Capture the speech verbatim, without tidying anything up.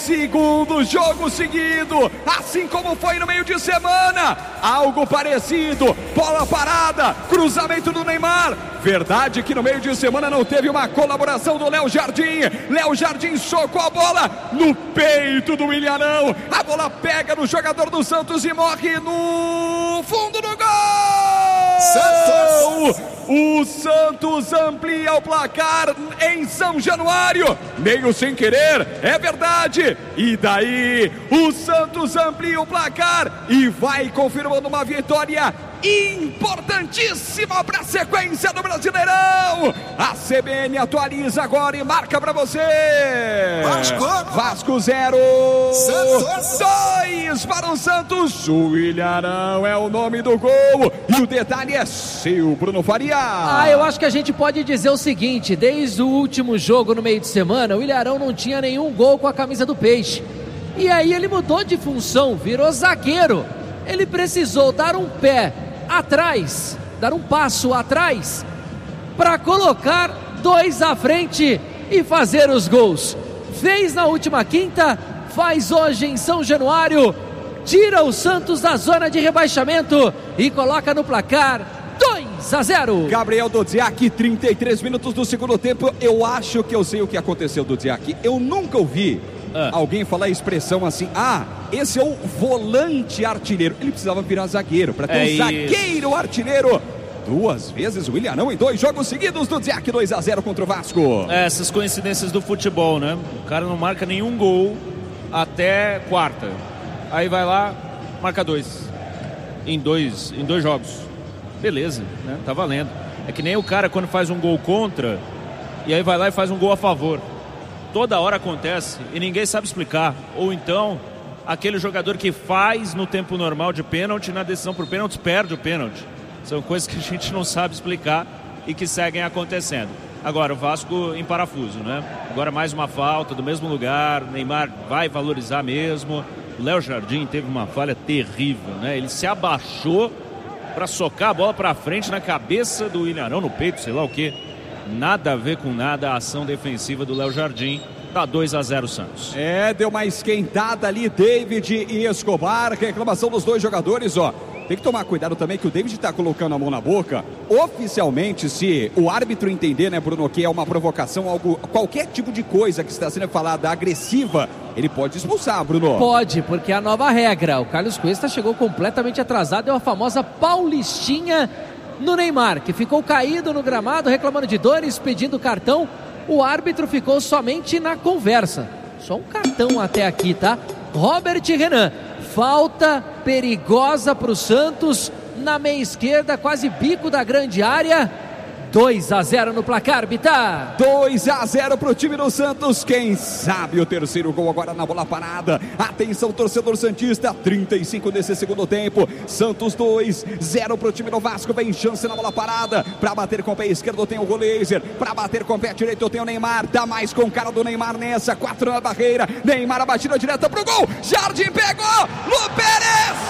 segundo jogo seguido, assim como foi no meio de semana, algo parecido, bola parada, cruzamento do Neymar. Verdade que no meio de semana não teve uma colaboração do Léo Jardim. Léo Jardim socou a bola no peito do Ilharão. A bola pega no jogador do Santos e morre no fundo do gol! Santos! O Santos amplia o placar em São Januário, meio sem querer, é verdade. E daí, o Santos amplia o placar e vai confirmando uma vitória importantíssima para a sequência do Brasileirão. A C B N atualiza agora e marca para você. Vasco, Vasco zero, Santos dois para o Santos. O Ilharão é o nome do gol e o detalhe é seu, Bruno Faria. Ah, eu acho que a gente pode dizer o seguinte: desde o último jogo no meio de semana, o Ilharão não tinha nenhum gol com a camisa do Peixe. E aí ele mudou de função, virou zagueiro. Ele precisou dar um pé atrás, dar um passo atrás para colocar dois à frente e fazer os gols. Fez na última quinta, faz hoje em São Januário, tira o Santos da zona de rebaixamento e coloca no placar dois a zero. Gabriel Dodziak, trinta e três minutos do segundo tempo. Eu acho que eu sei o que aconteceu, Dodziak. Eu nunca ouvi ah. alguém falar a expressão assim: ah, esse é o volante artilheiro. Ele precisava virar zagueiro para ter é um isso. zagueiro artilheiro. Duas vezes o Ilharão em dois jogos seguidos do Dodziak, dois a zero contra o Vasco. É, essas coincidências do futebol, né? O cara não marca nenhum gol até quarta. Aí vai lá, marca dois. Em dois, em dois jogos. Beleza, né? Tá valendo. É que nem o cara quando faz um gol contra e aí vai lá e faz um gol a favor. Toda hora acontece e ninguém sabe explicar. Ou então, aquele jogador que faz no tempo normal de pênalti, na decisão por pênalti, perde o pênalti. São coisas que a gente não sabe explicar e que seguem acontecendo. Agora, o Vasco em parafuso, né? Agora mais uma falta do mesmo lugar, Neymar vai valorizar mesmo. O Léo Jardim teve uma falha terrível, né? Ele se abaixou para socar a bola para frente na cabeça do Ilharão, no peito, sei lá o que. Nada a ver com nada a ação defensiva do Léo Jardim. Tá dois a zero Santos. É, deu uma esquentada ali, David e Escobar. Reclamação dos dois jogadores, ó. Tem que tomar cuidado também que o David tá colocando a mão na boca. Oficialmente, se o árbitro entender, né, Bruno, que é uma provocação, algo, qualquer tipo de coisa que está sendo falada agressiva, ele pode expulsar, Bruno. Pode, porque é a nova regra. O Carlos Cuesta chegou completamente atrasado, deu a famosa paulistinha no Neymar, que ficou caído no gramado, reclamando de dores, pedindo cartão. O árbitro ficou somente na conversa. Só um cartão até aqui, tá? Robert Renan. Falta perigosa para o Santos na meia esquerda, quase bico da grande área. dois a zero no placar, Bittar. dois a zero para o time do Santos. Quem sabe o terceiro gol agora na bola parada. Atenção, torcedor santista. trinta e cinco desse segundo tempo. Santos dois, zero para o time do Vasco. Vem chance na bola parada. Para bater com o pé esquerdo tem o Goleiser. Para bater com o pé direito tem o Neymar. Dá mais com cara do Neymar nessa. Quatro na barreira. Neymar, a batida direta pro gol. Jardim pegou. Lu Pérez.